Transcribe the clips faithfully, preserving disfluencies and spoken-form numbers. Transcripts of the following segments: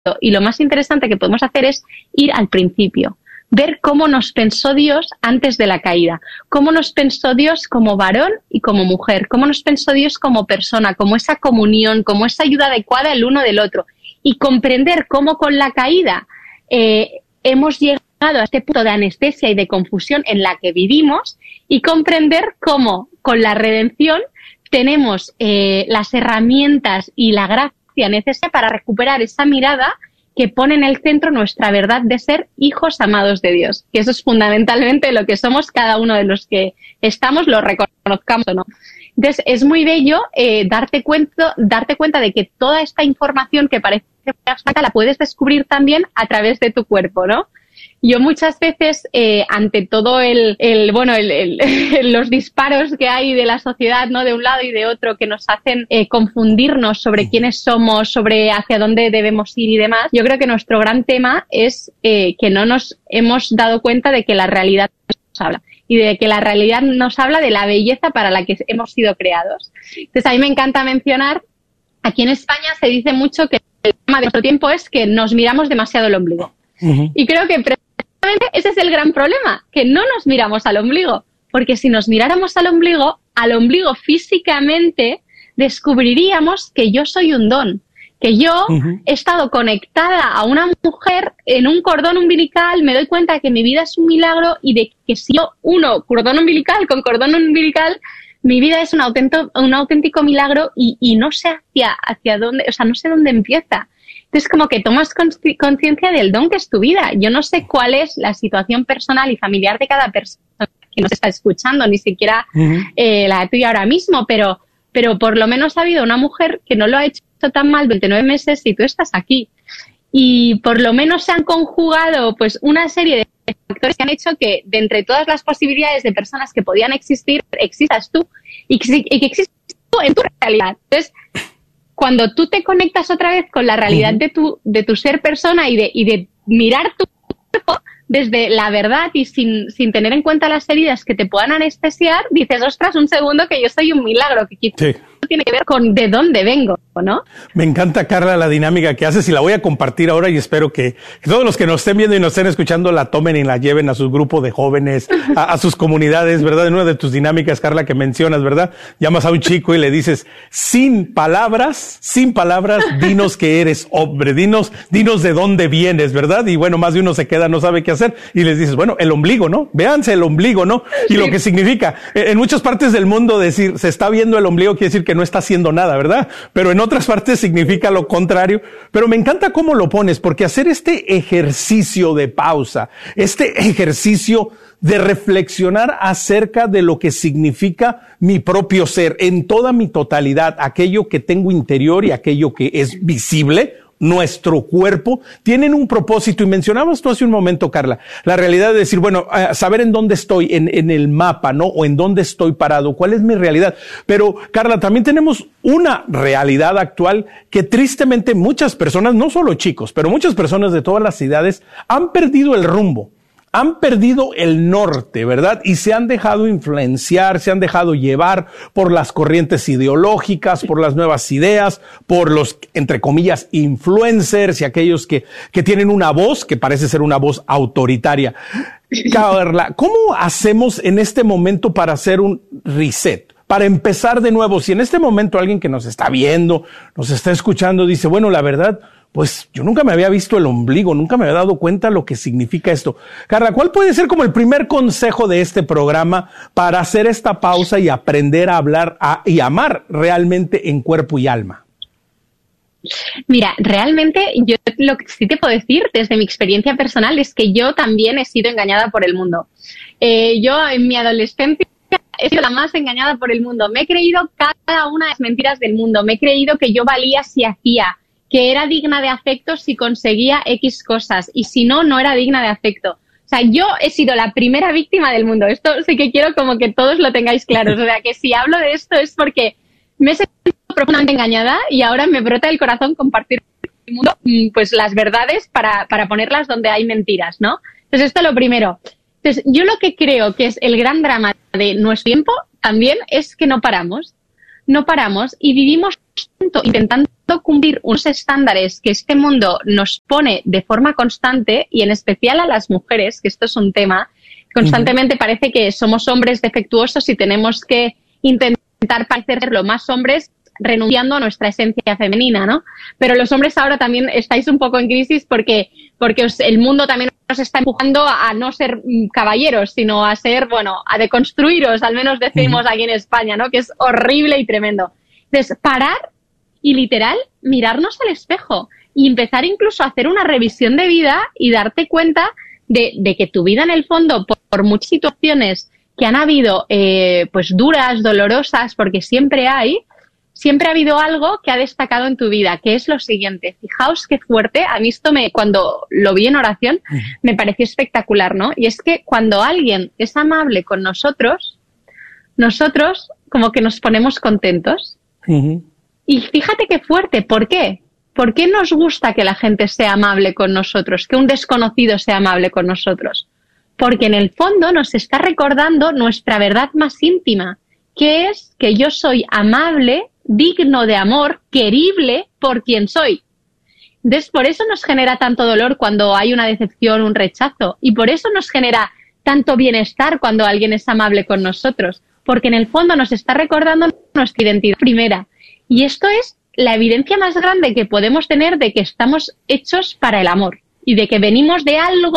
y lo más interesante que podemos hacer es ir al principio, ver cómo nos pensó Dios antes de la caída, cómo nos pensó Dios como varón y como mujer, cómo nos pensó Dios como persona, como esa comunión, como esa ayuda adecuada el uno del otro, y comprender cómo con la caída eh, hemos llegado a este punto de anestesia y de confusión en la que vivimos, y comprender cómo con la redención tenemos eh, las herramientas y la gracia necesaria para recuperar esa mirada que pone en el centro nuestra verdad de ser hijos amados de Dios, que eso es fundamentalmente lo que somos cada uno de los que estamos, lo reconozcamos o no. Entonces, es muy bello eh, darte cuenta, darte cuenta de que toda esta información que parece abstracta la puedes descubrir también a través de tu cuerpo, ¿no? Yo muchas veces, eh, ante todo el, el bueno, el, el, los disparos que hay de la sociedad, ¿no?, de un lado y de otro, que nos hacen eh, confundirnos sobre quiénes somos, sobre hacia dónde debemos ir y demás, yo creo que nuestro gran tema es eh, que no nos hemos dado cuenta de que la realidad nos habla. Y de que la realidad nos habla de la belleza para la que hemos sido creados. Entonces, a mí me encanta mencionar, aquí en España se dice mucho que el tema de nuestro tiempo es que nos miramos demasiado el ombligo. Uh-huh. Y creo que precisamente ese es el gran problema, que no nos miramos al ombligo. Porque si nos miráramos al ombligo, al ombligo físicamente, descubriríamos que yo soy un don. Que yo uh-huh. he estado conectada a una mujer en un cordón umbilical, me doy cuenta de que mi vida es un milagro y de que si yo uno cordón umbilical con cordón umbilical, mi vida es un auténtico, un auténtico milagro y, y no sé hacia, hacia dónde, o sea, no sé dónde empieza. Entonces, como que tomas conciencia del don que es tu vida. Yo no sé cuál es la situación personal y familiar de cada persona que nos está escuchando, ni siquiera uh-huh. eh, la tuya ahora mismo, pero, pero por lo menos ha habido una mujer que no lo ha hecho tan mal durante nueve meses y tú estás aquí. Y por lo menos se han conjugado pues una serie de factores que han hecho que de entre todas las posibilidades de personas que podían existir, existas tú y que, y que existas tú en tu realidad. Entonces, cuando tú te conectas otra vez con la realidad uh-huh. de tu, de tu ser persona y de, y de mirar tu cuerpo desde la verdad y sin, sin tener en cuenta las heridas que te puedan anestesiar, dices, ostras, un segundo, que yo soy un milagro, que quizás sí. tiene que ver con de dónde vengo, ¿no? Me encanta, Carla, la dinámica que haces y la voy a compartir ahora y espero que todos los que nos estén viendo y nos estén escuchando la tomen y la lleven a su grupo de jóvenes, a, a sus comunidades, ¿verdad? En una de tus dinámicas, Carla, que mencionas, ¿verdad? Llamas a un chico y le dices, sin palabras, sin palabras, dinos que eres hombre, dinos, dinos de dónde vienes, ¿verdad? Y bueno, más de uno se queda, no sabe qué hacer y les dices, bueno, el ombligo, ¿no? Véanse el ombligo, ¿no? Y sí. lo que significa, en muchas partes del mundo decir, se está viendo el ombligo quiere decir que no está haciendo nada, ¿verdad? Pero en otras partes significa lo contrario. Pero me encanta cómo lo pones, porque hacer este ejercicio de pausa, este ejercicio de reflexionar acerca de lo que significa mi propio ser en toda mi totalidad, aquello que tengo interior y aquello que es visible, nuestro cuerpo, tienen un propósito. Y mencionabas tú hace un momento, Carla, la realidad de decir, bueno, uh, saber en dónde estoy, en, en el mapa, ¿no? O en dónde estoy parado, cuál es mi realidad. Pero, Carla, también tenemos una realidad actual que tristemente muchas personas, no solo chicos, pero muchas personas de todas las edades han perdido el rumbo. Han perdido el norte, ¿verdad? Y se han dejado influenciar, se han dejado llevar por las corrientes ideológicas, por las nuevas ideas, por los, entre comillas, influencers y aquellos que, que tienen una voz que parece ser una voz autoritaria. Carla, ¿cómo hacemos en este momento para hacer un reset? Para empezar de nuevo, si en este momento alguien que nos está viendo, nos está escuchando, dice, bueno, la verdad, pues yo nunca me había visto el ombligo, nunca me había dado cuenta lo que significa esto. Carla, ¿cuál puede ser como el primer consejo de este programa para hacer esta pausa y aprender a hablar a, y amar realmente en cuerpo y alma? Mira, realmente yo lo que sí te puedo decir desde mi experiencia personal es que yo también he sido engañada por el mundo. Eh, yo en mi adolescencia he sido la más engañada por el mundo. Me he creído cada una de las mentiras del mundo. Me he creído que yo valía si hacía, que era digna de afecto si conseguía X cosas y si no, no era digna de afecto. O sea, yo he sido la primera víctima del mundo. Esto sí que quiero como que todos lo tengáis claro. O sea, que si hablo de esto es porque me he sentido profundamente engañada y ahora me brota el corazón compartir con el mundo pues las verdades para, para ponerlas donde hay mentiras, ¿no? Entonces, esto es lo primero. Entonces, yo lo que creo que es el gran drama de nuestro tiempo también es que no paramos. no paramos y vivimos intentando cumplir unos estándares que este mundo nos pone de forma constante, y en especial a las mujeres, que esto es un tema, constantemente uh-huh. parece que somos hombres defectuosos y tenemos que intentar parecer lo más hombres, renunciando a nuestra esencia femenina, ¿no? Pero los hombres ahora también estáis un poco en crisis porque, porque os, el mundo también nos está empujando a, a no ser caballeros, sino a ser, bueno, a deconstruiros, al menos decimos aquí en España, ¿no? Que es horrible y tremendo. Entonces, parar y literal mirarnos al espejo y empezar incluso a hacer una revisión de vida y darte cuenta de, de que tu vida en el fondo, por, por muchas situaciones que han habido, eh, pues duras, dolorosas, porque siempre hay, siempre ha habido algo que ha destacado en tu vida, que es lo siguiente. Fijaos qué fuerte, a mí esto me, cuando lo vi en oración, me pareció espectacular, ¿no? Y es que cuando alguien es amable con nosotros, nosotros como que nos ponemos contentos. Uh-huh. Y fíjate qué fuerte, ¿por qué? ¿Por qué nos gusta que la gente sea amable con nosotros, que un desconocido sea amable con nosotros? Porque en el fondo nos está recordando nuestra verdad más íntima, que es que yo soy amable, digno de amor, querible por quien soy. Entonces, por eso nos genera tanto dolor cuando hay una decepción, un rechazo, y por eso nos genera tanto bienestar cuando alguien es amable con nosotros, porque en el fondo nos está recordando nuestra identidad primera. Y esto es la evidencia más grande que podemos tener de que estamos hechos para el amor y de que venimos de algo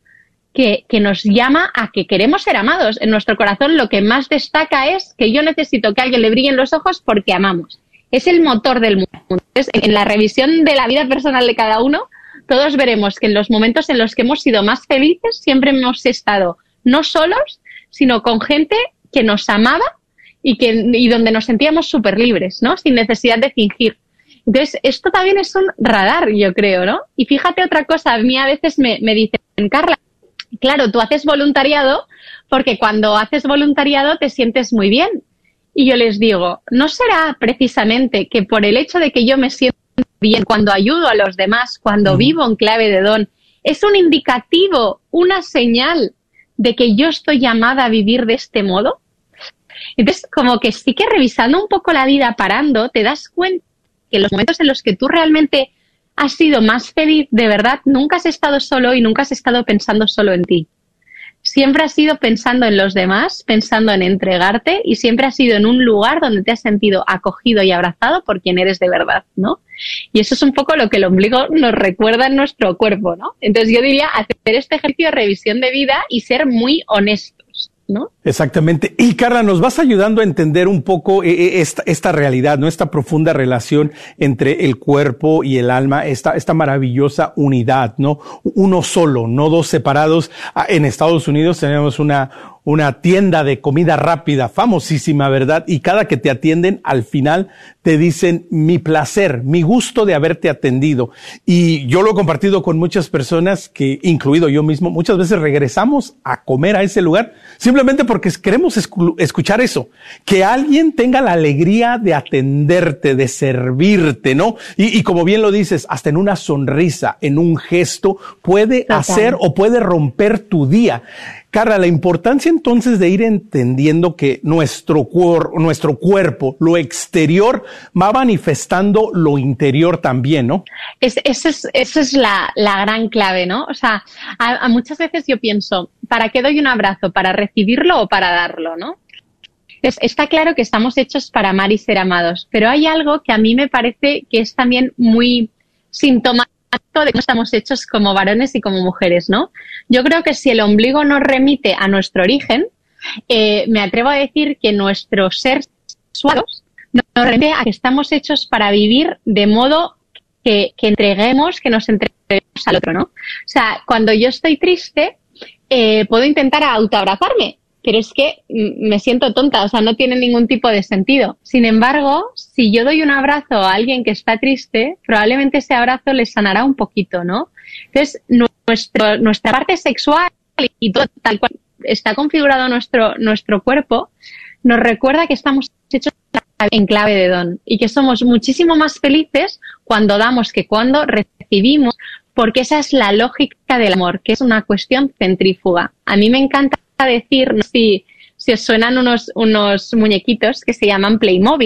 que, que nos llama a que queremos ser amados. En nuestro corazón lo que más destaca es que yo necesito que a alguien le brillen los ojos porque amamos. Es el motor del mundo. Entonces, en la revisión de la vida personal de cada uno, todos veremos que en los momentos en los que hemos sido más felices siempre hemos estado no solos, sino con gente que nos amaba y, que, y donde nos sentíamos súper libres, ¿no? Sin necesidad de fingir. Entonces, esto también es un radar, yo creo, ¿no? Y fíjate otra cosa, a mí a veces me, me dicen, Carla, claro, tú haces voluntariado porque cuando haces voluntariado te sientes muy bien. Y yo les digo, ¿no será precisamente que por el hecho de que yo me siento bien cuando ayudo a los demás, cuando mm. vivo en clave de don, es un indicativo, una señal de que yo estoy llamada a vivir de este modo? Entonces, como que sí que revisando un poco la vida, parando, te das cuenta que los momentos en los que tú realmente has sido más feliz, de verdad, nunca has estado solo y nunca has estado pensando solo en ti. Siempre has ido pensando en los demás, pensando en entregarte y siempre has ido en un lugar donde te has sentido acogido y abrazado por quien eres de verdad, ¿no? Y eso es un poco lo que el ombligo nos recuerda en nuestro cuerpo, ¿no? Entonces yo diría hacer este ejercicio de revisión de vida y ser muy honestos, ¿no? Exactamente. Y Carla, nos vas ayudando a entender un poco eh, esta, esta realidad, ¿no? Esta profunda relación entre el cuerpo y el alma, esta, esta maravillosa unidad, ¿no? Uno solo, no dos separados. En Estados Unidos tenemos una, una tienda de comida rápida, famosísima, ¿verdad? Y cada que te atienden, al final te dicen mi placer, mi gusto de haberte atendido. Y yo lo he compartido con muchas personas, que, incluido yo mismo, muchas veces regresamos a comer a ese lugar simplemente porque queremos escuchar eso, que alguien tenga la alegría de atenderte, de servirte, ¿no? Y, y como bien lo dices, hasta en una sonrisa, en un gesto, puede Total. hacer o puede romper tu día. Carla, la importancia entonces de ir entendiendo que nuestro, cuor, nuestro cuerpo, lo exterior, va manifestando lo interior también, ¿no? Es, esa es, esa es la, la gran clave, ¿no? O sea, a, a muchas veces yo pienso, ¿para qué doy un abrazo? ¿Para recibirlo o para darlo, no? Es, está claro que estamos hechos para amar y ser amados, pero hay algo que a mí me parece que es también muy sintomático de cómo estamos hechos como varones y como mujeres, ¿no? Yo creo que si el ombligo nos remite a nuestro origen, eh, me atrevo a decir que nuestro ser sexual nos remite a que estamos hechos para vivir de modo que, que entreguemos, que nos entreguemos al otro, ¿no? O sea, cuando yo estoy triste, eh, puedo intentar autoabrazarme, pero es que me siento tonta, o sea, no tiene ningún tipo de sentido. Sin embargo, si yo doy un abrazo a alguien que está triste, probablemente ese abrazo le sanará un poquito, ¿no? Entonces, nuestro, nuestra parte sexual y todo tal cual está configurado nuestro, nuestro cuerpo, nos recuerda que estamos hechos en clave de don y que somos muchísimo más felices cuando damos que cuando recibimos, porque esa es la lógica del amor, que es una cuestión centrífuga. A mí me encanta decir, no sé si, si os suenan unos, unos muñequitos que se llaman Playmobiles,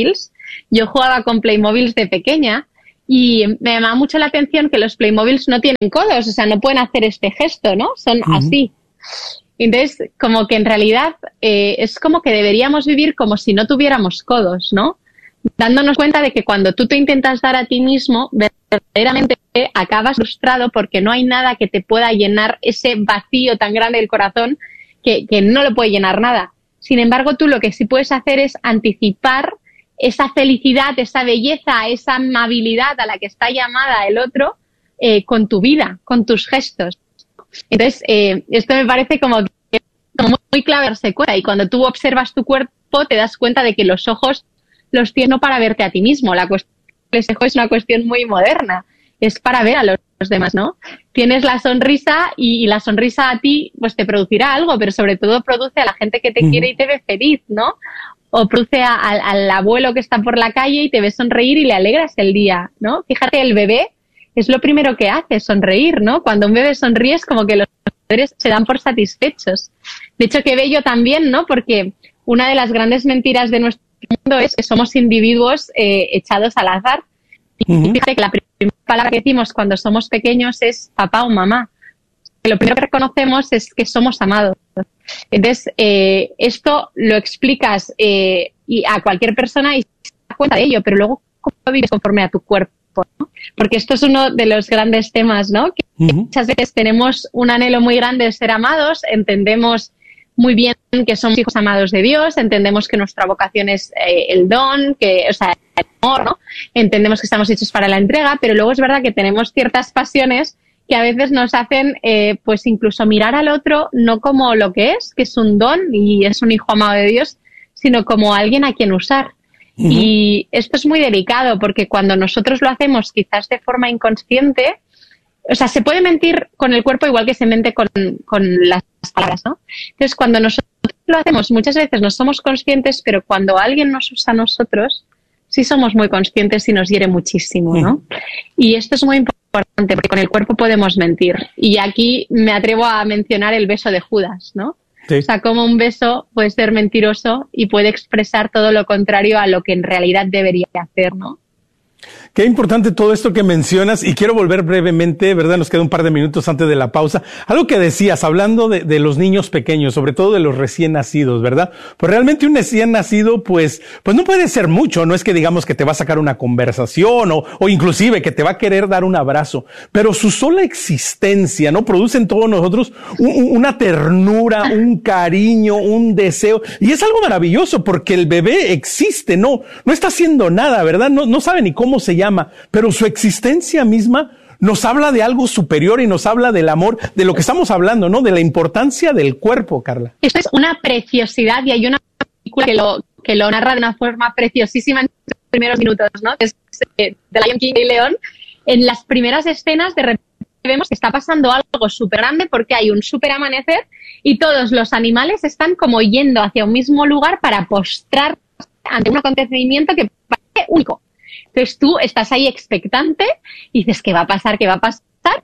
yo jugaba con Playmobiles de pequeña y me llamaba mucho la atención que los Playmobiles no tienen codos, o sea, no pueden hacer este gesto, ¿no? Son uh-huh. así. Entonces, como que en realidad eh, es como que deberíamos vivir como si no tuviéramos codos, ¿no? Dándonos cuenta de que cuando tú te intentas dar a ti mismo, verdaderamente acabas frustrado porque no hay nada que te pueda llenar ese vacío tan grande del corazón que, que no lo puede llenar nada. Sin embargo, tú lo que sí puedes hacer es anticipar esa felicidad, esa belleza, esa amabilidad a la que está llamada el otro eh, con tu vida, con tus gestos. Entonces, eh, esto me parece como, que, como muy clave darse cuenta. Y cuando tú observas tu cuerpo, te das cuenta de que los ojos los tienes no para verte a ti mismo. La cuestión del espejo es una cuestión muy moderna. Es para ver a los, los demás, ¿no? Tienes la sonrisa y, y la sonrisa a ti pues te producirá algo, pero sobre todo produce a la gente que te mm. quiere y te ve feliz, ¿no? O produce a, a, al abuelo que está por la calle y te ve sonreír y le alegras el día, ¿no? Fíjate, el bebé es lo primero que hace, sonreír, ¿no? Cuando un bebé sonríe es como que los padres se dan por satisfechos. De hecho, qué bello también, ¿no? Porque una de las grandes mentiras de nuestro mundo es que somos individuos eh, echados al azar. Y uh-huh. fíjate que la primera palabra que decimos cuando somos pequeños es papá o mamá. Lo primero que reconocemos es que somos amados. Entonces, eh, esto lo explicas eh, y a cualquier persona y se da cuenta de ello, pero luego, ¿cómo vives conforme a tu cuerpo, ¿no? Porque esto es uno de los grandes temas, ¿no? Que uh-huh. muchas veces tenemos un anhelo muy grande de ser amados, entendemos muy bien que somos hijos amados de Dios, entendemos que nuestra vocación es eh, el don, que, o sea, el amor, ¿no? Entendemos que estamos hechos para la entrega, pero luego es verdad que tenemos ciertas pasiones que a veces nos hacen, eh, pues incluso mirar al otro no como lo que es, que es un don y es un hijo amado de Dios, sino como alguien a quien usar. Uh-huh. Y esto es muy delicado porque cuando nosotros lo hacemos quizás de forma inconsciente, o sea, se puede mentir con el cuerpo igual que se mente con, con las palabras, ¿no? Entonces, cuando nosotros lo hacemos, muchas veces no somos conscientes, pero cuando alguien nos usa a nosotros, sí somos muy conscientes y nos hiere muchísimo, ¿no? Uh-huh. Y esto es muy importante porque con el cuerpo podemos mentir. Y aquí me atrevo a mencionar el beso de Judas, ¿no? Sí. O sea, como un beso puede ser mentiroso y puede expresar todo lo contrario a lo que en realidad debería hacer, ¿no? Qué importante todo esto que mencionas y quiero volver brevemente, ¿verdad? Nos queda un par de minutos antes de la pausa. Algo que decías, hablando de, de los niños pequeños, sobre todo de los recién nacidos, ¿verdad? Pues realmente un recién nacido, pues, pues no puede ser mucho. No es que digamos que te va a sacar una conversación o, o inclusive que te va a querer dar un abrazo, pero su sola existencia, ¿no? Produce en todos nosotros un, una ternura, un cariño, un deseo. Y es algo maravilloso porque el bebé existe, no, no está haciendo nada, ¿verdad? No, no sabe ni cómo se llama, pero su existencia misma nos habla de algo superior y nos habla del amor, de lo que estamos hablando, ¿no? De la importancia del cuerpo, Carla. Esto es una preciosidad y hay una película que lo, que lo narra de una forma preciosísima en los primeros minutos, ¿no? Es eh, de Lion King y León. En las primeras escenas de repente vemos que está pasando algo súper grande porque hay un súper amanecer y todos los animales están como yendo hacia un mismo lugar para postrarse ante un acontecimiento que parece único. Entonces tú estás ahí expectante y dices, ¿qué va a pasar? ¿Qué va a pasar?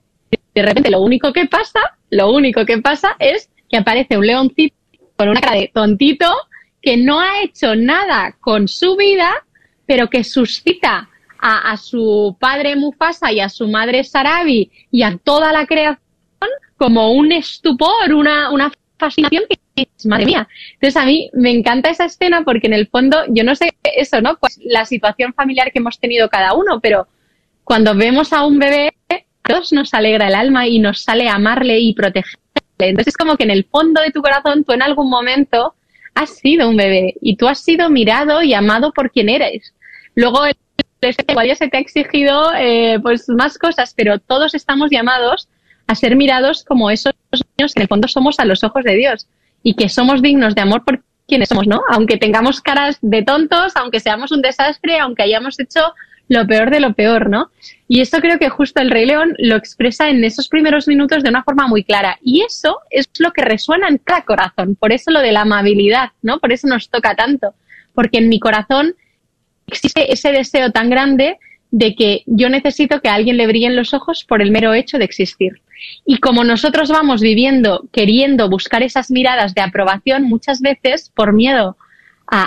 De repente lo único que pasa, lo único que pasa es que aparece un leoncito con una cara de tontito que no ha hecho nada con su vida, pero que suscita a, a su padre Mufasa y a su madre Sarabi y a toda la creación como un estupor, una, una fascinación que madre mía. Entonces a mí me encanta esa escena porque en el fondo, yo no sé eso, ¿no? Pues la situación familiar que hemos tenido cada uno, pero cuando vemos a un bebé, todos nos alegra el alma y nos sale amarle y protegerle. Entonces es como que en el fondo de tu corazón tú en algún momento has sido un bebé y tú has sido mirado y amado por quien eres. Luego igual ya se te ha exigido eh, pues más cosas, pero todos estamos llamados a ser mirados como esos niños que en el fondo somos a los ojos de Dios. Y que somos dignos de amor por quienes somos, ¿no? Aunque tengamos caras de tontos, aunque seamos un desastre, aunque hayamos hecho lo peor de lo peor, ¿no? Y eso creo que justo el Rey León lo expresa en esos primeros minutos de una forma muy clara. Y eso es lo que resuena en cada corazón. Por eso lo de la amabilidad, ¿no? Por eso nos toca tanto. Porque en mi corazón existe ese deseo tan grande de que yo necesito que a alguien le brillen los ojos por el mero hecho de existir. Y como nosotros vamos viviendo, queriendo buscar esas miradas de aprobación, muchas veces, por miedo a,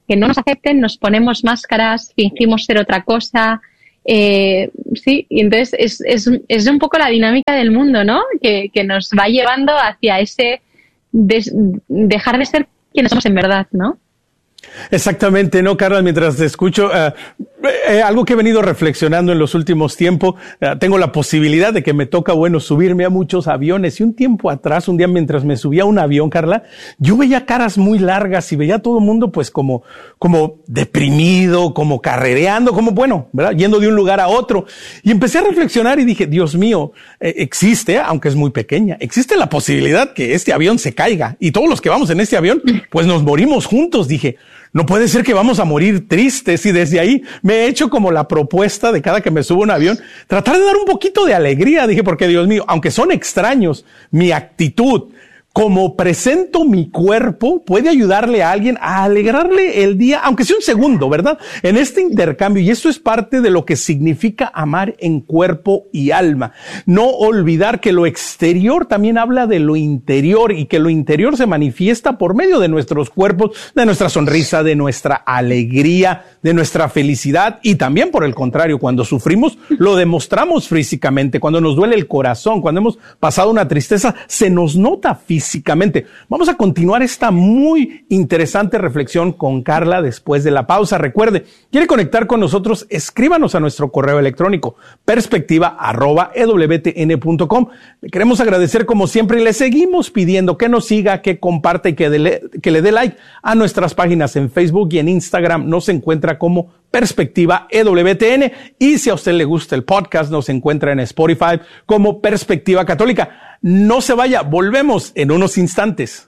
que no nos acepten, nos ponemos máscaras, fingimos ser otra cosa. Eh, sí, y entonces es, es, es un poco la dinámica del mundo, ¿no? Que, que nos va llevando hacia ese des, dejar de ser quienes somos en verdad, ¿no? Exactamente, ¿no, Carla? Mientras te escucho, uh, eh, algo que he venido reflexionando en los últimos tiempos, uh, tengo la posibilidad de que me toca, bueno, subirme a muchos aviones. Y un tiempo atrás, un día mientras me subía a un avión, Carla, yo veía caras muy largas y veía a todo el mundo pues como, como deprimido, como carrereando, como bueno, ¿verdad? Yendo de un lugar a otro. Y empecé a reflexionar y dije, Dios mío, eh, existe, aunque es muy pequeña, existe la posibilidad que este avión se caiga y todos los que vamos en este avión, pues nos morimos juntos. Dije, no puede ser que vamos a morir tristes, y desde ahí me he hecho como la propuesta de cada que me subo a un avión, tratar de dar un poquito de alegría. Dije, porque Dios mío, aunque son extraños, mi actitud, como presento mi cuerpo, puede ayudarle a alguien a alegrarle el día, aunque sea un segundo, ¿verdad? En este intercambio, y esto es parte de lo que significa amar en cuerpo y alma. No olvidar que lo exterior también habla de lo interior, y que lo interior se manifiesta por medio de nuestros cuerpos, de nuestra sonrisa, de nuestra alegría, de nuestra felicidad, y también por el contrario, cuando sufrimos, lo demostramos físicamente. Cuando nos duele el corazón, cuando hemos pasado una tristeza, se nos nota físicamente. Físicamente. Vamos a continuar esta muy interesante reflexión con Carla después de la pausa. Recuerde, quiere conectar con nosotros, escríbanos a nuestro correo electrónico perspectiva arroba e w t n punto com. Le queremos agradecer como siempre y le seguimos pidiendo que nos siga, que comparta y que, dele, que le dé like a nuestras páginas en Facebook y en Instagram. Nos encuentra como Perspectiva E W T N, y si a usted le gusta el podcast, nos encuentra en Spotify como Perspectiva Católica. No se vaya, volvemos en unos instantes.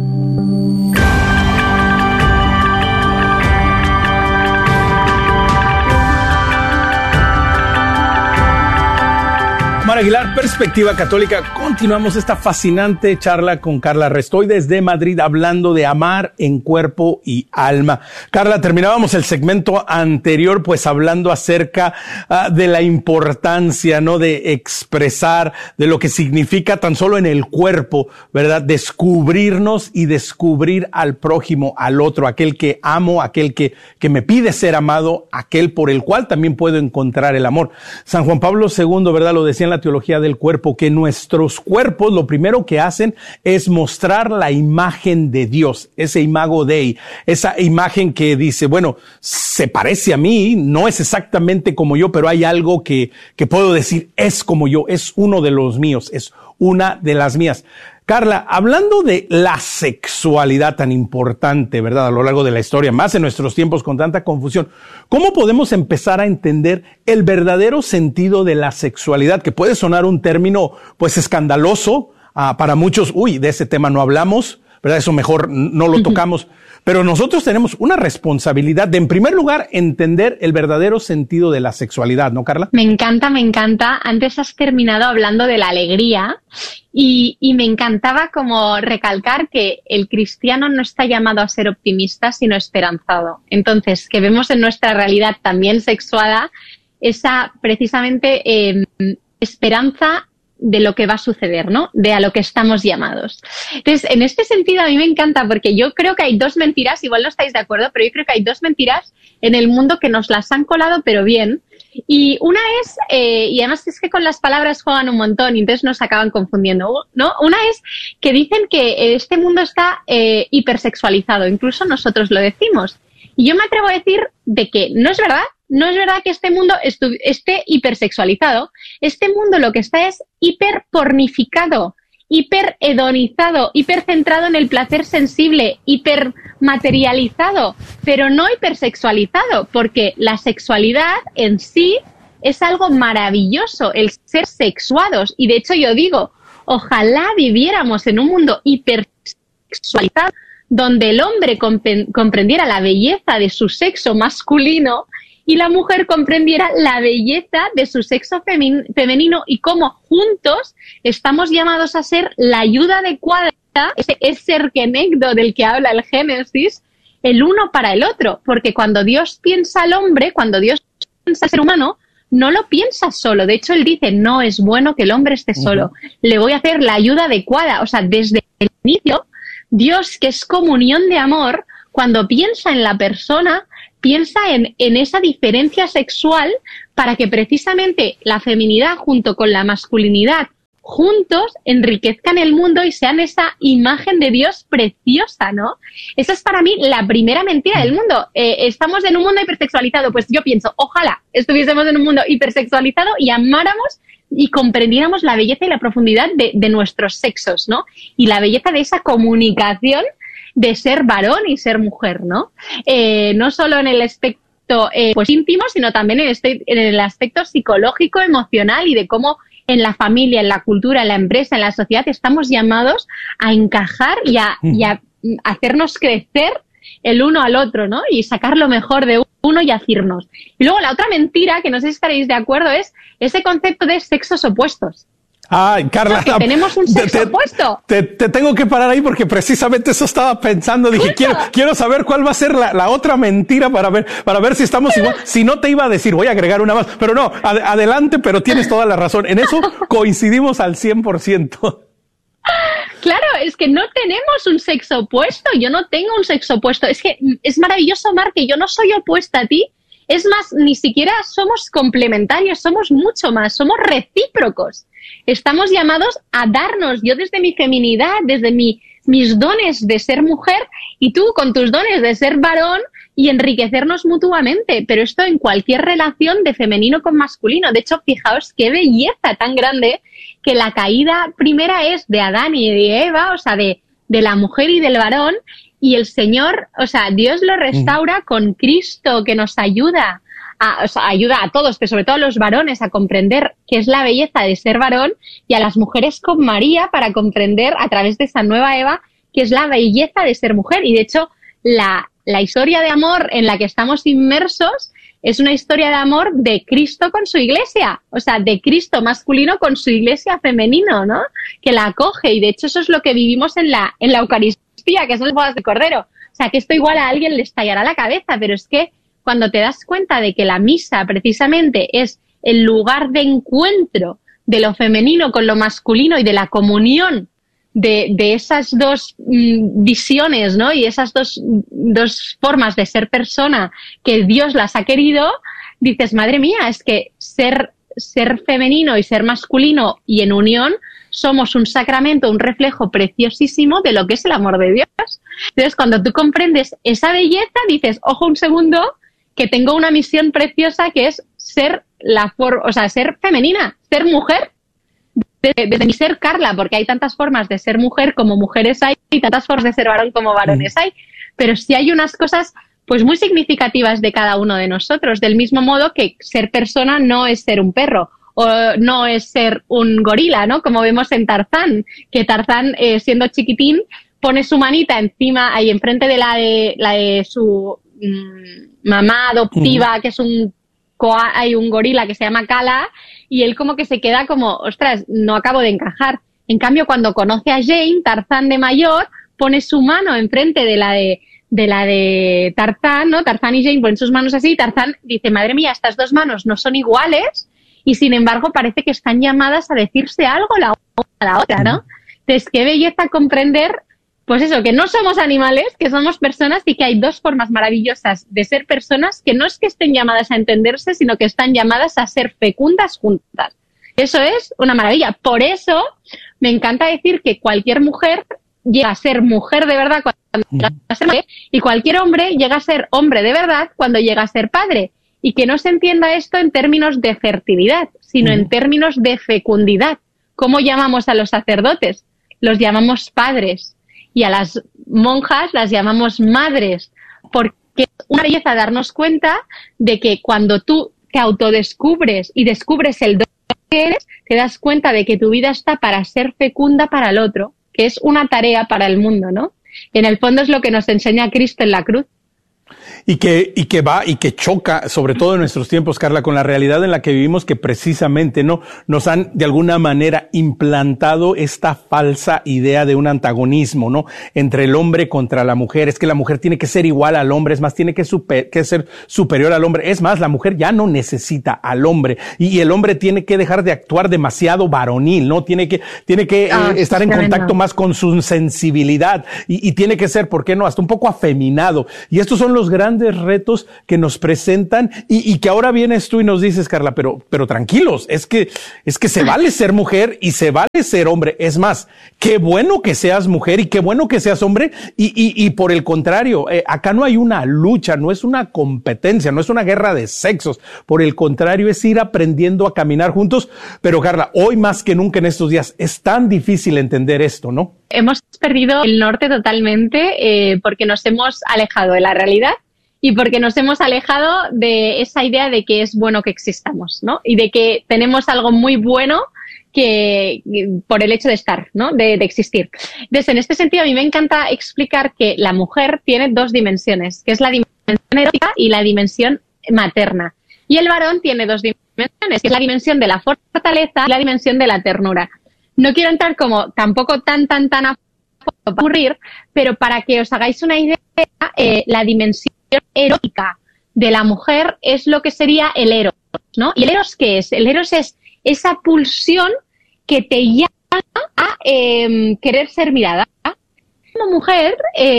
Mar Aguilar, Perspectiva Católica. Continuamos esta fascinante charla con Carla Restoy desde Madrid, hablando de amar en cuerpo y alma. Carla, terminábamos el segmento anterior pues hablando acerca uh, de la importancia, ¿no?, de expresar, de lo que significa tan solo en el cuerpo, ¿verdad?, descubrirnos y descubrir al prójimo, al otro, aquel que amo, aquel que, que me pide ser amado, aquel por el cual también puedo encontrar el amor. San Juan Pablo segundo, ¿verdad?, lo decía en la teología del cuerpo, que nuestros cuerpos lo primero que hacen es mostrar la imagen de Dios, ese imago Dei, esa imagen que dice, bueno, se parece a mí, no es exactamente como yo, pero hay algo que, que puedo decir, es como yo, es uno de los míos, es una de las mías. Carla, hablando de la sexualidad tan importante, ¿verdad?, a lo largo de la historia, más en nuestros tiempos con tanta confusión, ¿cómo podemos empezar a entender el verdadero sentido de la sexualidad? Que puede sonar un término, pues, escandaloso, uh, para muchos, uy, de ese tema no hablamos, ¿verdad? Eso mejor no lo tocamos. Pero nosotros tenemos una responsabilidad de, en primer lugar, entender el verdadero sentido de la sexualidad, ¿no, Carla? Me encanta, me encanta. Antes has terminado hablando de la alegría y, y me encantaba como recalcar que el cristiano no está llamado a ser optimista, sino esperanzado. Entonces, que vemos en nuestra realidad también sexuada esa precisamente eh, esperanza de lo que va a suceder, ¿no? De a lo que estamos llamados. Entonces, en este sentido, a mí me encanta porque yo creo que hay dos mentiras, igual no estáis de acuerdo, pero yo creo que hay dos mentiras en el mundo que nos las han colado, pero bien. Y una es, eh, y además es que con las palabras juegan un montón y entonces nos acaban confundiendo, ¿no? Una es que dicen que este mundo está eh, hipersexualizado, incluso nosotros lo decimos. Y yo me atrevo a decir de que no es verdad. No es verdad que este mundo estu- esté hipersexualizado. Este mundo lo que está es hiperpornificado, hiperhedonizado, hipercentrado en el placer sensible, hipermaterializado, pero no hipersexualizado, porque la sexualidad en sí es algo maravilloso, el ser sexuados. Y de hecho yo digo, ojalá viviéramos en un mundo hipersexualizado, donde el hombre comp- comprendiera la belleza de su sexo masculino y la mujer comprendiera la belleza de su sexo femin- femenino y cómo juntos estamos llamados a ser la ayuda adecuada, ese, ese erkenegdo del que habla el Génesis, el uno para el otro. Porque cuando Dios piensa al hombre, cuando Dios piensa al ser humano, no lo piensa solo. De hecho, Él dice, no es bueno que el hombre esté solo. Uh-huh. Le voy a hacer la ayuda adecuada. O sea, desde el inicio, Dios, que es comunión de amor, cuando piensa en la persona, piensa en, en esa diferencia sexual para que precisamente la feminidad junto con la masculinidad juntos enriquezcan el mundo y sean esa imagen de Dios preciosa, ¿no? Esa es para mí la primera mentira del mundo. Eh, estamos en un mundo hipersexualizado, pues yo pienso, ojalá estuviésemos en un mundo hipersexualizado y amáramos y comprendiéramos la belleza y la profundidad de, de nuestros sexos, ¿no? Y la belleza de esa comunicación de ser varón y ser mujer, ¿no? Eh, no solo en el aspecto eh, pues íntimo, sino también en, este, en el aspecto psicológico, emocional y de cómo en la familia, en la cultura, en la empresa, en la sociedad estamos llamados a encajar y a, y a hacernos crecer el uno al otro, ¿no? Y sacar lo mejor de uno y hacernos. Y luego la otra mentira, que no sé si estaréis de acuerdo, es ese concepto de sexos opuestos. Ay, Carla, que tenemos un sexo te, opuesto. Te, te tengo que parar ahí porque precisamente eso estaba pensando. Dije, quiero, quiero saber cuál va a ser la, la otra mentira para ver, para ver si estamos igual. Si no te iba a decir, voy a agregar una más, pero no, ad, adelante, pero tienes toda la razón. En eso coincidimos al cien por ciento. Claro, es que no tenemos un sexo opuesto. Yo no tengo un sexo opuesto. Es que es maravilloso, Mar, que yo no soy opuesta a ti. Es más, ni siquiera somos complementarios, somos mucho más, somos recíprocos. Estamos llamados a darnos, yo desde mi feminidad, desde mi, mis dones de ser mujer y tú con tus dones de ser varón y enriquecernos mutuamente. Pero esto en cualquier relación de femenino con masculino. De hecho, fijaos qué belleza tan grande que la caída primera es de Adán y de Eva, o sea, de, de la mujer y del varón. Y el Señor, o sea, Dios lo restaura con Cristo, que nos ayuda, a, o sea, ayuda a todos, pero sobre todo a los varones a comprender qué es la belleza de ser varón y a las mujeres con María para comprender a través de esa nueva Eva qué es la belleza de ser mujer. Y de hecho, la, la historia de amor en la que estamos inmersos es una historia de amor de Cristo con su iglesia, o sea, de Cristo masculino con su iglesia femenino, ¿no? Que la acoge y de hecho eso es lo que vivimos en la, en la Eucaristía, que son las bodas de Cordero. O sea, que esto igual a alguien le estallará la cabeza, pero es que cuando te das cuenta de que la misa precisamente es el lugar de encuentro de lo femenino con lo masculino y de la comunión de, de esas dos mm, visiones, ¿no? Y esas dos, dos formas de ser persona que Dios las ha querido, dices, madre mía, es que ser, ser femenino y ser masculino y en unión somos un sacramento, un reflejo preciosísimo de lo que es el amor de Dios. Entonces, cuando tú comprendes esa belleza, dices, ojo un segundo, que tengo una misión preciosa que es ser la for- o sea, ser femenina, ser mujer. Desde, desde mi ser Carla, porque hay tantas formas de ser mujer como mujeres hay y tantas formas de ser varón como varones hay. Pero sí hay unas cosas pues muy significativas de cada uno de nosotros, del mismo modo que ser persona no es ser un perro. O no es ser un gorila, ¿no? Como vemos en Tarzán, que Tarzán, eh, siendo chiquitín, pone su manita encima, ahí enfrente de la de, la de su mmm, mamá adoptiva, uh-huh. que es un, hay un gorila que se llama Kala, y él como que se queda como, ostras, no acabo de encajar. En cambio, cuando conoce a Jane, Tarzán de mayor, pone su mano enfrente de la de, de la de Tarzán, ¿no? Tarzán y Jane ponen sus manos así, y Tarzán dice, madre mía, estas dos manos no son iguales, y sin embargo parece que están llamadas a decirse algo la una a la otra, ¿no? Entonces, qué belleza comprender, pues eso, que no somos animales, que somos personas y que hay dos formas maravillosas de ser personas que no es que estén llamadas a entenderse, sino que están llamadas a ser fecundas juntas. Eso es una maravilla. Por eso me encanta decir que cualquier mujer llega a ser mujer de verdad cuando llega a ser madre, y cualquier hombre llega a ser hombre de verdad cuando llega a ser padre. Y que no se entienda esto en términos de fertilidad, sino en términos de fecundidad. ¿Cómo llamamos a los sacerdotes? Los llamamos padres. Y a las monjas las llamamos madres. Porque es una belleza darnos cuenta de que cuando tú te autodescubres y descubres el don que eres, te das cuenta de que tu vida está para ser fecunda para el otro, que es una tarea para el mundo, ¿no? Y en el fondo es lo que nos enseña Cristo en la cruz. Y que, y que va y que choca, sobre todo en nuestros tiempos, Carla, con la realidad en la que vivimos, que precisamente no nos han de alguna manera implantado esta falsa idea de un antagonismo, ¿no? Entre el hombre contra la mujer. Es que la mujer tiene que ser igual al hombre, es más, tiene que, super, que ser superior al hombre. Es más, la mujer ya no necesita al hombre y, y el hombre tiene que dejar de actuar demasiado varonil, ¿no? Tiene que, tiene que ah, eh, estar en contacto más con su sensibilidad y, y tiene que ser, ¿por qué no? Hasta un poco afeminado. Y estos son los grandes retos que nos presentan y, y que ahora vienes tú y nos dices, Carla, pero, pero tranquilos, es que, es que se vale ser mujer y se vale ser hombre. Es más, qué bueno que seas mujer y qué bueno que seas hombre y, y, y por el contrario, eh, acá no hay una lucha, no es una competencia, no es una guerra de sexos. Por el contrario, es ir aprendiendo a caminar juntos. Pero Carla, hoy más que nunca en estos días es tan difícil entender esto, ¿no? Hemos perdido el norte totalmente eh, porque nos hemos alejado de la realidad y porque nos hemos alejado de esa idea de que es bueno que existamos, ¿no? Y de que tenemos algo muy bueno que por el hecho de estar, ¿no? De, de existir. Entonces, en este sentido, a mí me encanta explicar que la mujer tiene dos dimensiones, que es la dimensión erótica y la dimensión materna. Y el varón tiene dos dimensiones, que es la dimensión de la fortaleza y la dimensión de la ternura. No quiero entrar como tampoco tan, tan, tan a ocurrir, pero para que os hagáis una idea, eh, la dimensión erótica de la mujer es lo que sería el eros, ¿no? ¿Y el eros qué es? El eros es esa pulsión que te llama a eh, querer ser mirada. Como mujer,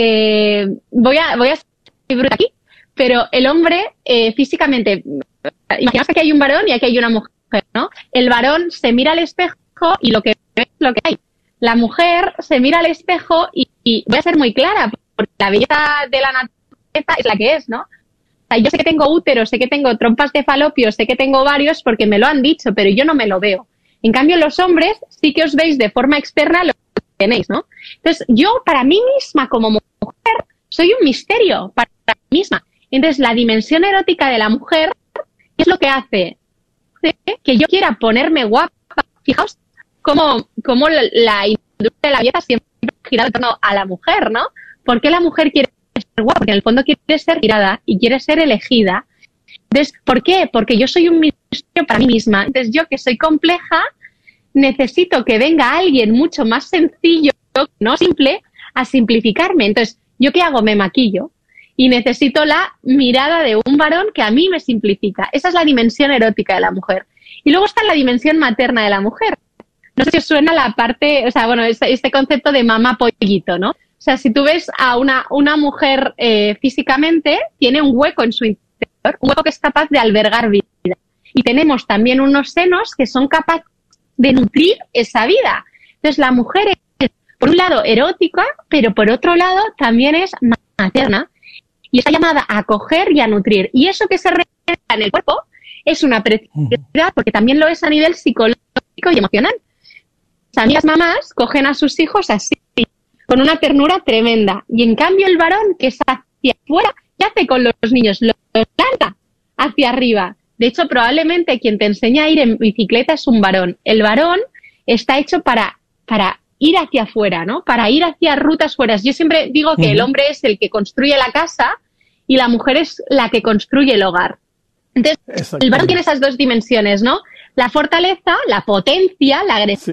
eh, voy a voy a ser bruta aquí, pero el hombre eh, físicamente, imaginaos que aquí hay un varón y aquí hay una mujer, ¿no? El varón se mira al espejo y lo que ve es lo que hay. La mujer se mira al espejo y, y voy a ser muy clara, porque la belleza de la naturaleza es la que es, ¿no? O sea, yo sé que tengo útero, sé que tengo trompas de falopio, sé que tengo ovarios porque me lo han dicho, pero yo no me lo veo. En cambio, los hombres sí que os veis de forma externa lo que tenéis, ¿no? Entonces, yo para mí misma como mujer soy un misterio para mí misma. Entonces, la dimensión erótica de la mujer es lo que hace que yo quiera ponerme guapa. Fijaos cómo, cómo la, la industria de la belleza siempre ha girado en torno a la mujer, ¿no? ¿Por qué la mujer quiere ser guapa? Porque en el fondo quiere ser mirada y quiere ser elegida. Entonces, ¿por qué? Porque yo soy un misterio para mí misma. Entonces, yo que soy compleja, necesito que venga alguien mucho más sencillo, no simple, a simplificarme. Entonces, ¿yo qué hago? Me maquillo. Y necesito la mirada de un varón que a mí me simplifica. Esa es la dimensión erótica de la mujer. Y luego está la dimensión materna de la mujer. No sé si os suena la parte, o sea, bueno, este, este concepto de mamá pollito, ¿no? O sea, si tú ves a una, una mujer eh, físicamente, tiene un hueco en su interior, un hueco que es capaz de albergar vida. Y tenemos también unos senos que son capaces de nutrir esa vida. Entonces, la mujer es, por un lado, erótica, pero por otro lado, también es materna. Y está llamada a acoger y a nutrir. Y eso que se refleja en el cuerpo es una preciosidad, porque también lo es a nivel psicológico y emocional. O sea, a mí las mamás cogen a sus hijos así, con una ternura tremenda. Y en cambio el varón, que es hacia afuera, ¿qué hace con los niños? Los lanza hacia arriba. De hecho, probablemente quien te enseña a ir en bicicleta es un varón. El varón está hecho para, para ir hacia afuera, ¿no? Para ir hacia rutas fuera. Yo siempre digo que uh-huh. el hombre es el que construye la casa y la mujer es la que construye el hogar. Entonces, el varón tiene esas dos dimensiones, ¿no? La fortaleza, la potencia, la agresividad,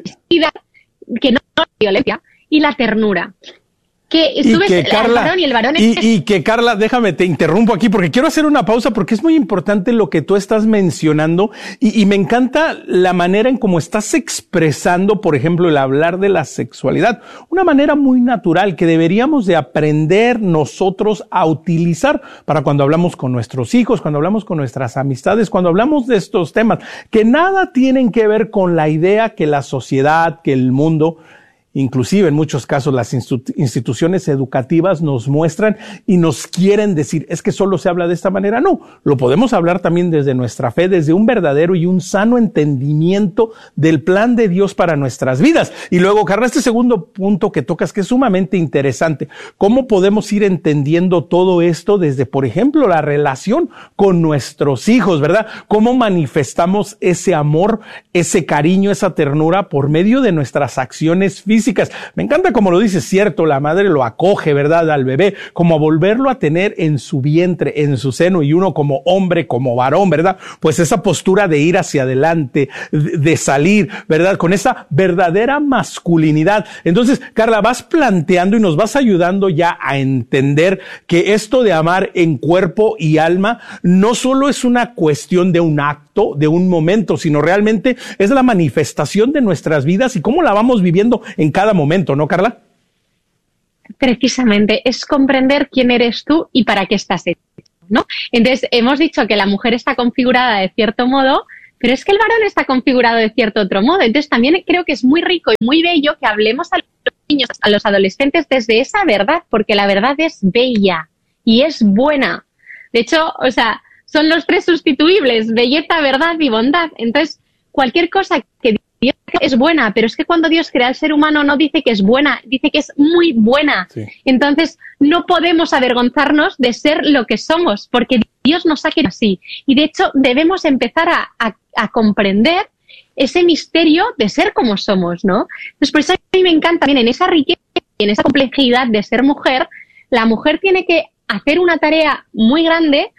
sí. que no es violencia, y la ternura. Que y subes que el Carla, varón y el varón y, es... y que Carla, déjame, te interrumpo aquí porque quiero hacer una pausa porque es muy importante lo que tú estás mencionando y, y me encanta la manera en cómo estás expresando, por ejemplo, el hablar de la sexualidad. Una manera muy natural que deberíamos de aprender nosotros a utilizar para cuando hablamos con nuestros hijos, cuando hablamos con nuestras amistades, cuando hablamos de estos temas, que nada tienen que ver con la idea que la sociedad, que el mundo... Inclusive en muchos casos las instituciones educativas nos muestran y nos quieren decir, es que solo se habla de esta manera. No, lo podemos hablar también desde nuestra fe, desde un verdadero y un sano entendimiento del plan de Dios para nuestras vidas. Y luego, Carla, este segundo punto que tocas que es sumamente interesante, ¿cómo podemos ir entendiendo todo esto desde, por ejemplo, la relación con nuestros hijos, ¿verdad? ¿Cómo manifestamos ese amor, ese cariño, esa ternura por medio de nuestras acciones físicas? físicas. Me encanta como lo dices, cierto, la madre lo acoge, ¿verdad?, al bebé, como a volverlo a tener en su vientre, en su seno, y uno como hombre, como varón, ¿verdad? Pues esa postura de ir hacia adelante, de, de salir, ¿verdad?, con esa verdadera masculinidad. Entonces, Carla, vas planteando y nos vas ayudando ya a entender que esto de amar en cuerpo y alma no solo es una cuestión de un acto, de un momento, sino realmente es la manifestación de nuestras vidas y cómo la vamos viviendo en cada momento, ¿no, Carla? Precisamente, es comprender quién eres tú y para qué estás hecho, ¿no? Entonces, hemos dicho que la mujer está configurada de cierto modo, pero es que el varón está configurado de cierto otro modo. Entonces, también creo que es muy rico y muy bello que hablemos a los niños, a los adolescentes desde esa verdad, porque la verdad es bella y es buena. De hecho, o sea, son los tres sustituibles, belleza, verdad y bondad. Entonces, cualquier cosa que Dios es buena, pero es que cuando Dios crea al ser humano no dice que es buena, dice que es muy buena. Sí. Entonces, no podemos avergonzarnos de ser lo que somos, porque Dios nos ha querido así. Y de hecho, debemos empezar a, a, a comprender ese misterio de ser como somos, ¿no? Entonces, por eso a mí me encanta también en esa riqueza y en esa complejidad de ser mujer, la mujer tiene que hacer una tarea muy grande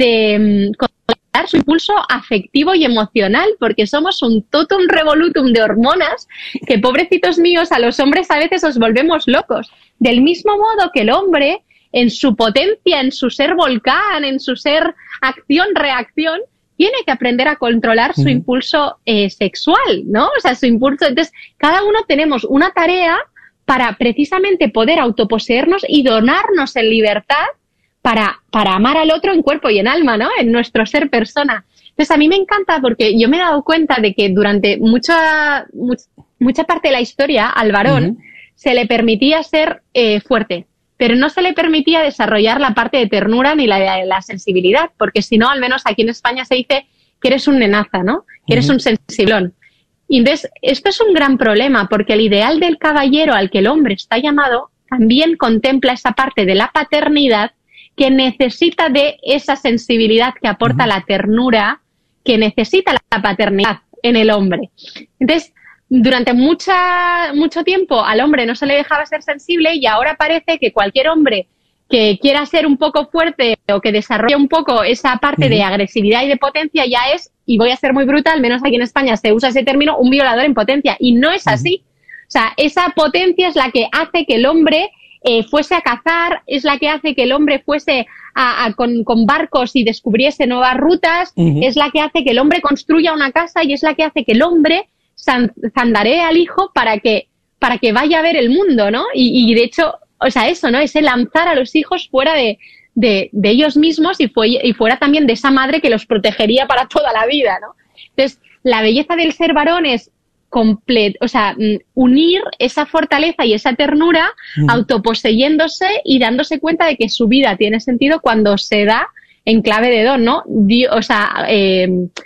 de controlar su impulso afectivo y emocional, porque somos un totum revolutum de hormonas que, pobrecitos míos, a los hombres a veces os volvemos locos. Del mismo modo que el hombre, en su potencia, en su ser volcán, en su ser acción-reacción, tiene que aprender a controlar su mm. impulso eh, sexual, ¿no? O sea, su impulso. Entonces, cada uno tenemos una tarea para precisamente poder autoposeernos y donarnos en libertad para, para amar al otro en cuerpo y en alma, ¿no? En nuestro ser persona. Entonces, a mí me encanta porque yo me he dado cuenta de que durante mucha, mucha, mucha parte de la historia al varón uh-huh. se le permitía ser eh, fuerte, pero no se le permitía desarrollar la parte de ternura ni la de la sensibilidad, porque si no, al menos aquí en España se dice que eres un nenaza, ¿no? Que eres uh-huh. un sensiblón. Y entonces, esto es un gran problema, porque el ideal del caballero al que el hombre está llamado también contempla esa parte de la paternidad que necesita de esa sensibilidad que aporta uh-huh. la ternura, que necesita la paternidad en el hombre. Entonces, durante mucha, mucho tiempo al hombre no se le dejaba ser sensible y ahora parece que cualquier hombre que quiera ser un poco fuerte o que desarrolle un poco esa parte uh-huh. de agresividad y de potencia ya es, y voy a ser muy brutal, al menos aquí en España se usa ese término, un violador en potencia. Y no es así. O sea, esa potencia es la que hace que el hombre eh, fuese a cazar, es la que hace que el hombre fuese a, a, con, con barcos y descubriese nuevas rutas, uh-huh. es la que hace que el hombre construya una casa y es la que hace que el hombre zandaree al hijo para que, para que vaya a ver el mundo, ¿no? Y, y de hecho, o sea, eso, ¿no? Ese lanzar a los hijos fuera de, de, de ellos mismos y, fue, y fuera también de esa madre que los protegería para toda la vida, ¿no? Entonces, la belleza del ser varón es complet, o sea, unir esa fortaleza y esa ternura, mm. autoposeyéndose y dándose cuenta de que su vida tiene sentido cuando se da en clave de don, ¿no? Dios, o sea, eh,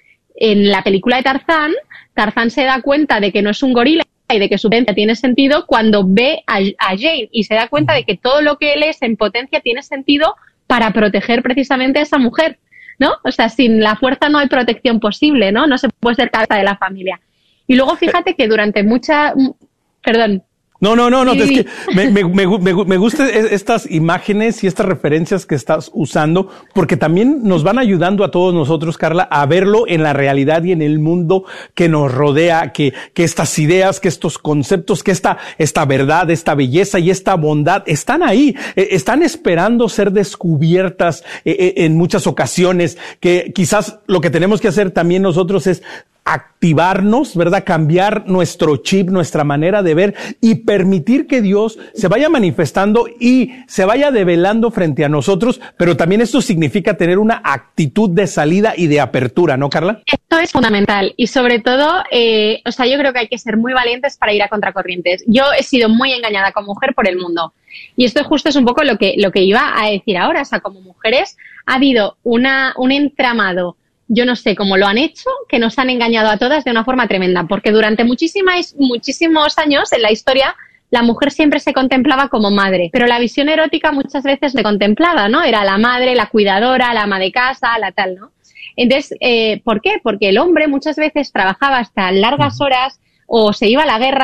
en la película de Tarzán, Tarzán se da cuenta de que no es un gorila y de que su potencia tiene sentido cuando ve a, a Jane y se da cuenta de que todo lo que él es en potencia tiene sentido para proteger precisamente a esa mujer, ¿no? O sea, sin la fuerza no hay protección posible, ¿no? No se puede ser cabeza de la familia. Y luego fíjate que durante mucha... Perdón. No, no, no, no, es que me, me, me, me, me gustan estas imágenes y estas referencias que estás usando, porque también nos van ayudando a todos nosotros, Carla, a verlo en la realidad y en el mundo que nos rodea, que, que estas ideas, que estos conceptos, que esta, esta verdad, esta belleza y esta bondad están ahí, eh, están esperando ser descubiertas eh, en muchas ocasiones, que quizás lo que tenemos que hacer también nosotros es activarnos, ¿verdad? Cambiar nuestro chip, nuestra manera de ver y permitir que Dios se vaya manifestando y se vaya develando frente a nosotros, pero también esto significa tener una actitud de salida y de apertura, ¿no, Carla? Esto es fundamental y sobre todo, eh, o sea, yo creo que hay que ser muy valientes para ir a contracorrientes. Yo he sido muy engañada como mujer por el mundo y esto justo es un poco lo que, lo que iba a decir ahora, o sea, como mujeres ha habido una, un entramado, yo no sé cómo lo han hecho, que nos han engañado a todas de una forma tremenda, porque durante muchísimas, muchísimos años en la historia la mujer siempre se contemplaba como madre, pero la visión erótica muchas veces le contemplaba, ¿no? Era la madre, la cuidadora, la ama de casa, la tal, ¿no? Entonces, eh, ¿por qué? Porque el hombre muchas veces trabajaba hasta largas horas o se iba a la guerra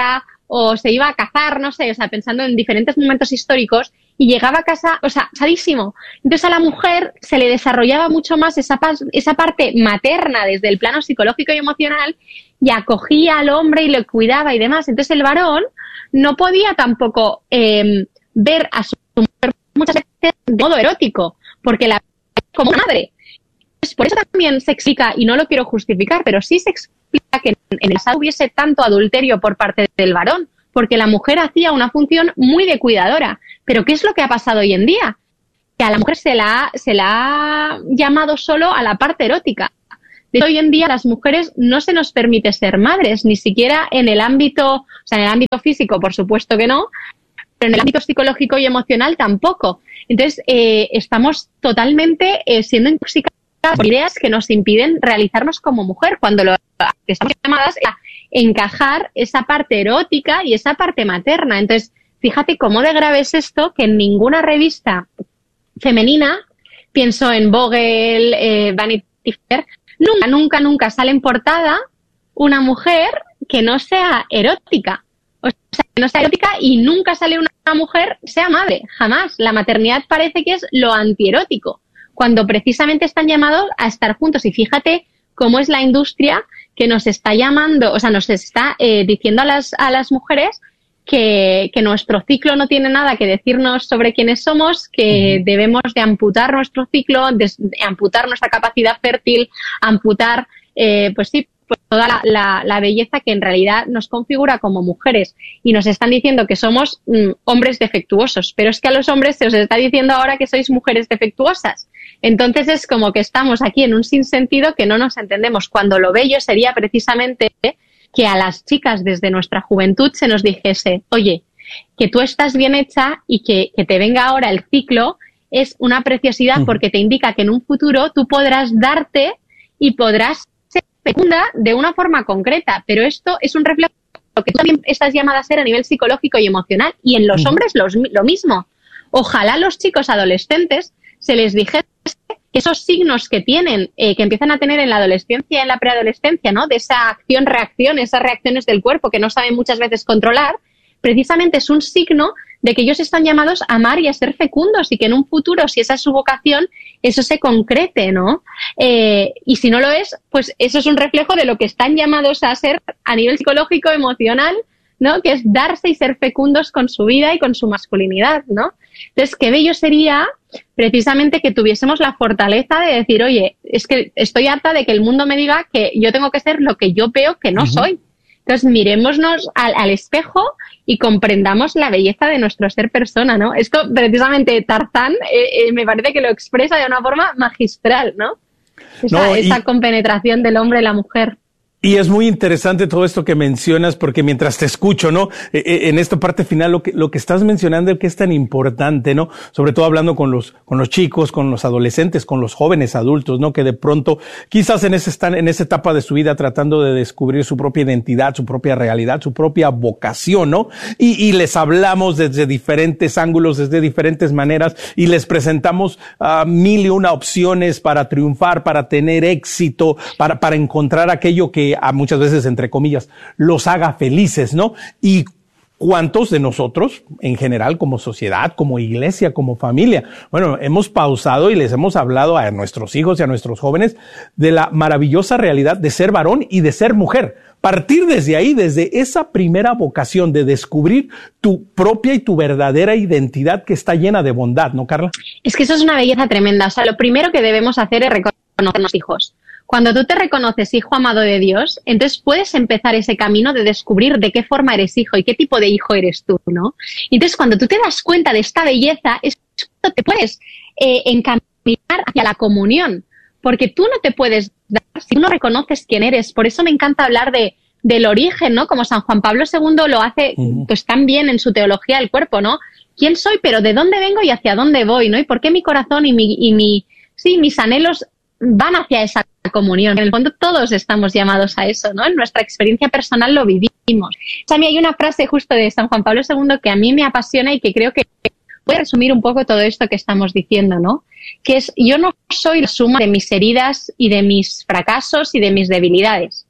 o se iba a cazar, no sé, o sea, pensando en diferentes momentos históricos, y llegaba a casa, o sea, sadísimo. Entonces a la mujer se le desarrollaba mucho más esa, esa parte materna desde el plano psicológico y emocional, y acogía al hombre y lo cuidaba y demás. Entonces el varón no podía tampoco eh, ver a su mujer muchas veces de modo erótico, porque la como madre. Entonces, por eso también se explica, y no lo quiero justificar, pero sí se explica que en el pasado hubiese tanto adulterio por parte del varón, porque la mujer hacía una función muy de cuidadora. Pero ¿qué es lo que ha pasado hoy en día? Que a la mujer se la ha, se la ha llamado solo a la parte erótica. De hecho, hoy en día a las mujeres no se nos permite ser madres, ni siquiera en el ámbito, o sea, en el ámbito físico, por supuesto que no, pero en el ámbito psicológico y emocional tampoco. Entonces, eh, estamos totalmente eh, siendo intoxicadas por ideas que nos impiden realizarnos como mujer, cuando lo que estamos llamadas a encajar esa parte erótica y esa parte materna. Entonces, fíjate cómo de grave es esto, que en ninguna revista femenina, pienso en Vogue, eh, Vanity Fair, nunca, nunca, nunca sale en portada una mujer que no sea erótica. O sea, que no sea erótica, y nunca sale una mujer sea madre, jamás. La maternidad parece que es lo antierótico, cuando precisamente están llamados a estar juntos. Y fíjate cómo es la industria que nos está llamando, o sea, nos está eh, diciendo a las, a las mujeres que, que nuestro ciclo no tiene nada que decirnos sobre quiénes somos, que uh-huh. debemos de amputar nuestro ciclo, de, de amputar nuestra capacidad fértil, amputar, eh, pues sí, pues toda la, la, la belleza que en realidad nos configura como mujeres, y nos están diciendo que somos mm, hombres defectuosos, pero es que a los hombres se os está diciendo ahora que sois mujeres defectuosas. Entonces es como que estamos aquí en un sinsentido que no nos entendemos, cuando lo bello sería precisamente que a las chicas desde nuestra juventud se nos dijese, oye, que tú estás bien hecha y que, que te venga ahora el ciclo es una preciosidad, porque te indica que en un futuro tú podrás darte y podrás ser fecunda de una forma concreta, pero esto es un reflejo de lo que tú también estás llamada a ser a nivel psicológico y emocional, y en los hombres los, lo mismo. Ojalá los chicos adolescentes se les dijese que esos signos que tienen, eh, que empiezan a tener en la adolescencia, en la preadolescencia, ¿no? De esa acción-reacción, esas reacciones del cuerpo que no saben muchas veces controlar, precisamente es un signo de que ellos están llamados a amar y a ser fecundos, y que en un futuro, si esa es su vocación, eso se concrete, ¿no? Eh, y si no lo es, pues eso es un reflejo de lo que están llamados a ser a nivel psicológico, emocional, ¿no? Que es darse y ser fecundos con su vida y con su masculinidad, ¿no? Entonces, qué bello sería precisamente que tuviésemos la fortaleza de decir, oye, es que estoy harta de que el mundo me diga que yo tengo que ser lo que yo veo que no uh-huh. soy. Entonces, mirémonos al, al espejo y comprendamos la belleza de nuestro ser persona, ¿no? Esto, precisamente, Tarzán, eh, eh, me parece que lo expresa de una forma magistral, ¿no? Esa, no, y... esa compenetración del hombre y la mujer. Y es muy interesante todo esto que mencionas, porque mientras te escucho, ¿no? Eh, eh, en esta parte final, lo que, lo que estás mencionando, que es tan importante, ¿no? Sobre todo hablando con los, con los chicos, con los adolescentes, con los jóvenes adultos, ¿no? Que de pronto, quizás en ese, están en esa etapa de su vida tratando de descubrir su propia identidad, su propia realidad, su propia vocación, ¿no? Y, y les hablamos desde diferentes ángulos, desde diferentes maneras, y les presentamos uh, mil y una opciones para triunfar, para tener éxito, para, para encontrar aquello que a muchas veces, entre comillas, los haga felices, ¿no? Y cuántos de nosotros, en general, como sociedad, como iglesia, como familia, bueno, hemos pausado y les hemos hablado a nuestros hijos y a nuestros jóvenes de la maravillosa realidad de ser varón y de ser mujer. Partir desde ahí, desde esa primera vocación de descubrir tu propia y tu verdadera identidad, que está llena de bondad, ¿no, Carla? Es que eso es una belleza tremenda. O sea, lo primero que debemos hacer es reconocernos hijos. Cuando tú te reconoces hijo amado de Dios, entonces puedes empezar ese camino de descubrir de qué forma eres hijo y qué tipo de hijo eres tú, ¿no? Y entonces, cuando tú te das cuenta de esta belleza, es cuando te puedes eh, encaminar hacia la comunión, porque tú no te puedes dar si tú no reconoces quién eres. Por eso me encanta hablar de del origen, ¿no? Como San Juan Pablo segundo lo hace pues tan bien en su teología del cuerpo, ¿no? ¿Quién soy? Pero ¿de dónde vengo y hacia dónde voy, no? ¿Y por qué mi corazón y mi, y mi sí, mis anhelos van hacia esa comunión? En el fondo todos estamos llamados a eso, ¿no? En nuestra experiencia personal lo vivimos. O sea, a mí hay una frase justo de San Juan Pablo segundo que a mí me apasiona y que creo que puede resumir un poco todo esto que estamos diciendo, ¿no? Que es, yo no soy la suma de mis heridas y de mis fracasos y de mis debilidades.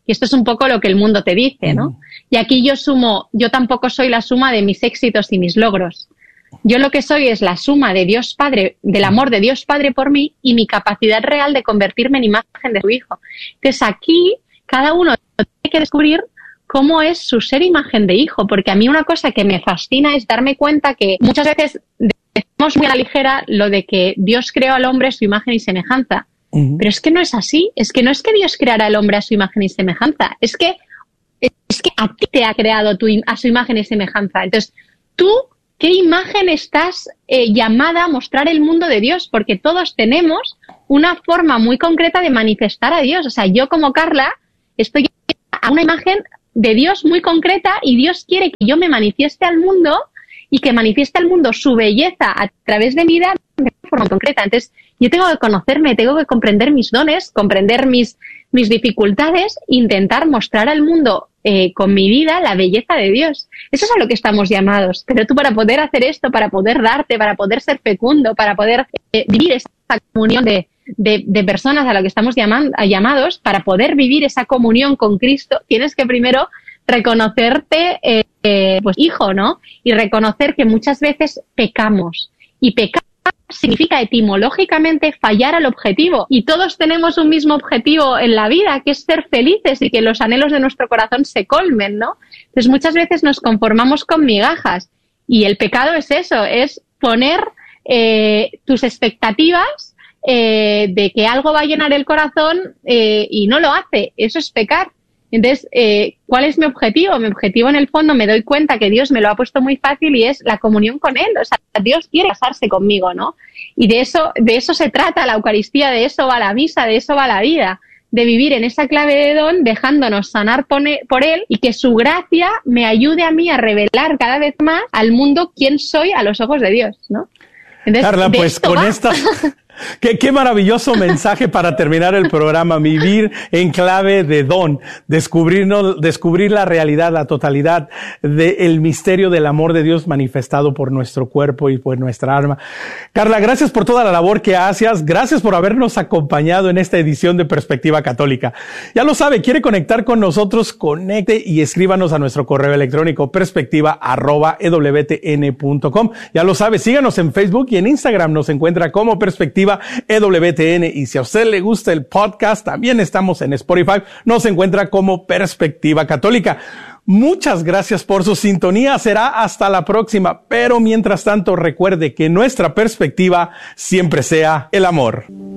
Y esto es un poco lo que el mundo te dice, ¿no? Mm. Y aquí yo sumo, yo tampoco soy la suma de mis éxitos y mis logros. Yo lo que soy es la suma de Dios Padre, del amor de Dios Padre por mí y mi capacidad real de convertirme en imagen de su Hijo. Entonces aquí cada uno tiene que descubrir cómo es su ser imagen de hijo, porque a mí una cosa que me fascina es darme cuenta que muchas veces decimos muy a la ligera lo de que Dios creó al hombre a su imagen y semejanza. Uh-huh. Pero es que no es así, es que no es que Dios creara al hombre a su imagen y semejanza, es que, es que a ti te ha creado tu, a su imagen y semejanza. Entonces, tú, ¿qué imagen estás eh, llamada a mostrar el mundo de Dios? Porque todos tenemos una forma muy concreta de manifestar a Dios. O sea, yo como Carla estoy a una imagen de Dios muy concreta y Dios quiere que yo me manifieste al mundo y que manifieste al mundo su belleza a través de mi vida de forma concreta. Entonces, yo tengo que conocerme, tengo que comprender mis dones, comprender mis, mis dificultades, intentar mostrar al mundo eh, con mi vida la belleza de Dios. Eso es a lo que estamos llamados. Pero tú, para poder hacer esto, para poder darte, para poder ser fecundo, para poder eh, vivir esa comunión de De, de personas a lo que estamos llaman, llamados, para poder vivir esa comunión con Cristo, tienes que primero reconocerte eh, eh, pues hijo, ¿no? Y reconocer que muchas veces pecamos. Y pecar significa etimológicamente fallar al objetivo. Y todos tenemos un mismo objetivo en la vida, que es ser felices y que los anhelos de nuestro corazón se colmen, ¿no? Entonces muchas veces nos conformamos con migajas. Y el pecado es eso, es poner eh, tus expectativas Eh, de que algo va a llenar el corazón eh, y no lo hace. Eso es pecar. Entonces, eh, ¿cuál es mi objetivo? Mi objetivo, en el fondo, me doy cuenta que Dios me lo ha puesto muy fácil y es la comunión con Él. O sea, Dios quiere casarse conmigo, ¿no? Y de eso, de eso se trata la Eucaristía, de eso va la misa, de eso va la vida, de vivir en esa clave de don, dejándonos sanar por Él y que su gracia me ayude a mí a revelar cada vez más al mundo quién soy a los ojos de Dios, ¿no? Entonces, Carla, pues con va. esta... Qué, qué maravilloso mensaje para terminar el programa, vivir en clave de don, descubrirnos, descubrir la realidad, la totalidad del misterio del amor de Dios manifestado por nuestro cuerpo y por nuestra alma. Carla, gracias por toda la labor que haces, gracias por habernos acompañado en esta edición de Perspectiva Católica. Ya lo sabe, quiere conectar con nosotros, conecte y escríbanos a nuestro correo electrónico perspectiva arroba e w t n punto com. Ya lo sabe, síganos en Facebook y en Instagram nos encuentra como Perspectiva E W T N, y si a usted le gusta el podcast, también estamos en Spotify, nos encuentra como Perspectiva Católica. Muchas gracias por su sintonía, será hasta la próxima, pero mientras tanto recuerde que nuestra perspectiva siempre sea el amor.